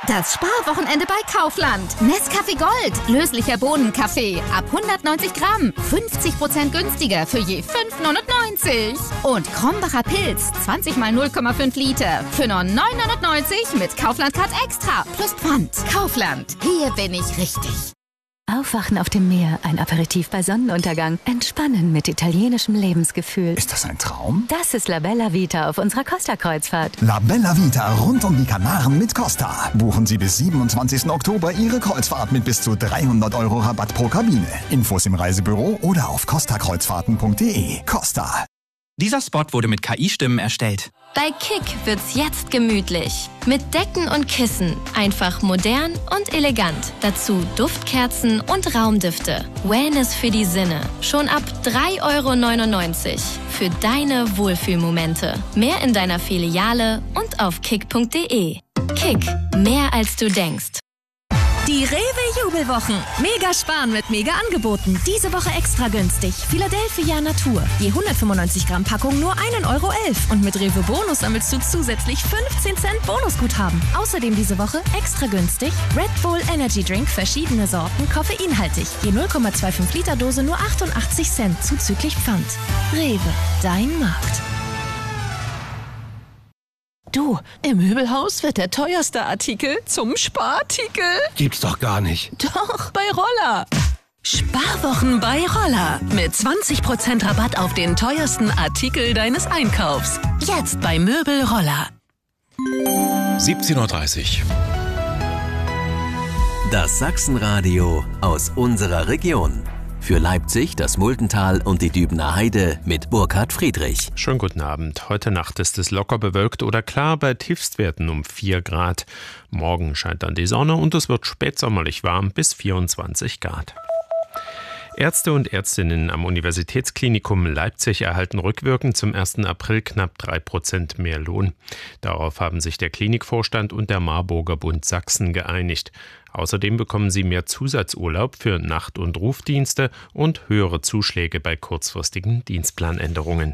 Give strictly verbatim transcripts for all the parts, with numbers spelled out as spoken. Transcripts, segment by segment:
Das Sparwochenende bei Kaufland. Nescafé Gold, löslicher Bohnenkaffee, ab hundertneunzig Gramm, fünfzig Prozent günstiger für je fünf neunundneunzig. Und Krombacher Pilz, zwanzig mal null Komma fünf Liter, für nur neun neunundneunzig mit Kaufland Card Extra plus Pfand. Kaufland, hier bin ich richtig. Aufwachen auf dem Meer, ein Aperitif bei Sonnenuntergang, entspannen mit italienischem Lebensgefühl. Ist das ein Traum? Das ist La Bella Vita auf unserer Costa-Kreuzfahrt. La Bella Vita rund um die Kanaren mit Costa. Buchen Sie bis siebenundzwanzigsten Oktober Ihre Kreuzfahrt mit bis zu dreihundert Euro Rabatt pro Kabine. Infos im Reisebüro oder auf costa kreuzfahrten punkt de. Costa. Dieser Spot wurde mit K I-Stimmen erstellt. Bei Kick wird's jetzt gemütlich. Mit Decken und Kissen. Einfach modern und elegant. Dazu Duftkerzen und Raumdüfte. Wellness für die Sinne. Schon ab drei Euro neunundneunzig. Für deine Wohlfühlmomente. Mehr in deiner Filiale und auf kick punkt de. Kick. Mehr als du denkst. Die Rewe-Jubelwochen. Mega sparen mit Mega-Angeboten. Diese Woche extra günstig. Philadelphia Natur. Je hundertfünfundneunzig Gramm Packung nur ein Euro elf. Und mit Rewe Bonus sammelst du zusätzlich fünfzehn Cent Bonusguthaben. Außerdem diese Woche extra günstig Red Bull Energy Drink, verschiedene Sorten, koffeinhaltig. Je null Komma fünfundzwanzig Liter Dose nur achtundachtzig Cent zuzüglich Pfand. Rewe, dein Markt. Du, im Möbelhaus wird der teuerste Artikel zum Sparartikel. Gibt's doch gar nicht. Doch, bei Roller. Sparwochen bei Roller. Mit zwanzig Prozent Rabatt auf den teuersten Artikel deines Einkaufs. Jetzt bei Möbel Roller. siebzehn Uhr dreißig. Das Sachsenradio aus unserer Region. Für Leipzig, das Muldental und die Dübener Heide mit Burkhard Friedrich. Schönen guten Abend. Heute Nacht ist es locker bewölkt oder klar bei Tiefstwerten um vier Grad. Morgen scheint dann die Sonne und es wird spätsommerlich warm bis vierundzwanzig Grad. Ärzte und Ärztinnen am Universitätsklinikum Leipzig erhalten rückwirkend zum ersten April knapp drei Prozent mehr Lohn. Darauf haben sich der Klinikvorstand und der Marburger Bund Sachsen geeinigt. Außerdem bekommen sie mehr Zusatzurlaub für Nacht- und Rufdienste und höhere Zuschläge bei kurzfristigen Dienstplanänderungen.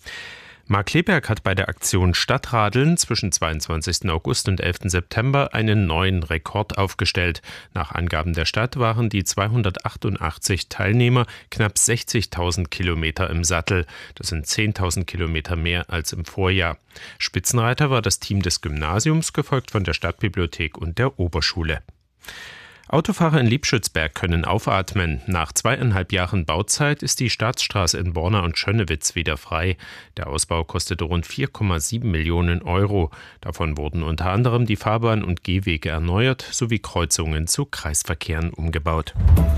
Mark Kleberg hat bei der Aktion Stadtradeln zwischen zweiundzwanzigsten August und elften September einen neuen Rekord aufgestellt. Nach Angaben der Stadt waren die zweihundertachtundachtzig Teilnehmer knapp sechzigtausend Kilometer im Sattel. Das sind zehntausend Kilometer mehr als im Vorjahr. Spitzenreiter war das Team des Gymnasiums, gefolgt von der Stadtbibliothek und der Oberschule. Autofahrer in Liebschützberg können aufatmen. Nach zweieinhalb Jahren Bauzeit ist die Staatsstraße in Borna und Schönnewitz wieder frei. Der Ausbau kostete rund vier Komma sieben Millionen Euro. Davon wurden unter anderem die Fahrbahn und Gehwege erneuert sowie Kreuzungen zu Kreisverkehren umgebaut.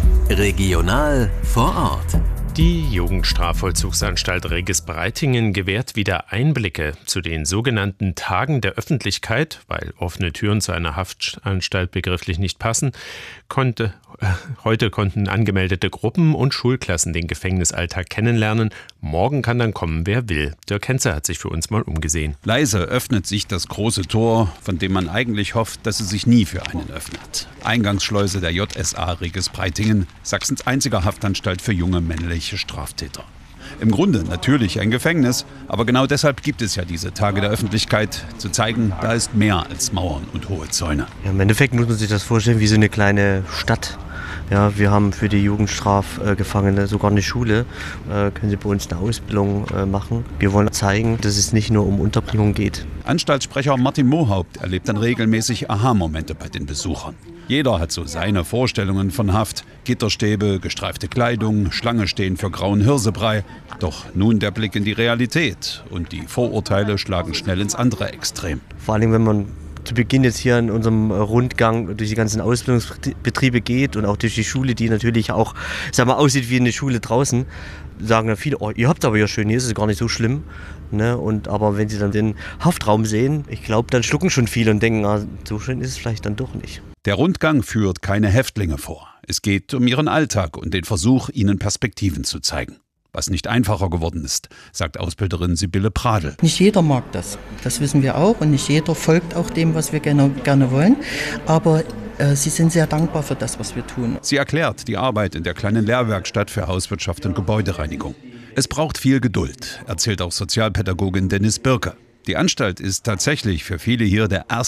Regional vor Ort. Die Jugendstrafvollzugsanstalt Regis-Breitingen gewährt wieder Einblicke zu den sogenannten Tagen der Öffentlichkeit, weil offene Türen zu einer Haftanstalt begrifflich nicht passen. Konnte, äh, heute konnten angemeldete Gruppen und Schulklassen den Gefängnisalltag kennenlernen. Morgen kann dann kommen, wer will. Dirk Henze hat sich für uns mal umgesehen. Leise öffnet sich das große Tor, von dem man eigentlich hofft, dass es sich nie für einen öffnet. Eingangsschleuse der J S A Regis-Breitingen, Sachsens einziger Haftanstalt für junge männliche Straftäter. Im Grunde natürlich ein Gefängnis, aber genau deshalb gibt es ja diese Tage der Öffentlichkeit, zu zeigen, da ist mehr als Mauern und hohe Zäune. Ja, im Endeffekt muss man sich das vorstellen wie so eine kleine Stadt. Ja, wir haben für die Jugendstrafgefangene sogar eine Schule, äh, können sie bei uns eine Ausbildung äh, machen. Wir wollen zeigen, dass es nicht nur um Unterbringung geht. Anstaltssprecher Martin Mohaupt erlebt dann regelmäßig Aha-Momente bei den Besuchern. Jeder hat so seine Vorstellungen von Haft. Gitterstäbe, gestreifte Kleidung, Schlange stehen für grauen Hirsebrei. Doch nun der Blick in die Realität und die Vorurteile schlagen schnell ins andere Extrem. Vor allem, wenn man zu Beginn jetzt hier in unserem Rundgang durch die ganzen Ausbildungsbetriebe geht und auch durch die Schule, die natürlich auch, sag mal, aussieht wie eine Schule draußen, sagen dann viele, oh, ihr habt aber ja schön, hier ist es gar nicht so schlimm. Ne? Und, aber wenn sie dann den Haftraum sehen, ich glaube, dann schlucken schon viele und denken, ah, so schön ist es vielleicht dann doch nicht. Der Rundgang führt keine Häftlinge vor. Es geht um ihren Alltag und den Versuch, ihnen Perspektiven zu zeigen. Was nicht einfacher geworden ist, sagt Ausbilderin Sibylle Pradl. Nicht jeder mag das, das wissen wir auch. Und nicht jeder folgt auch dem, was wir gerne, gerne wollen. Aber äh, sie sind sehr dankbar für das, was wir tun. Sie erklärt die Arbeit in der kleinen Lehrwerkstatt für Hauswirtschaft und Gebäudereinigung. Es braucht viel Geduld, erzählt auch Sozialpädagogin Dennis Birke. Die Anstalt ist tatsächlich für viele hier der erste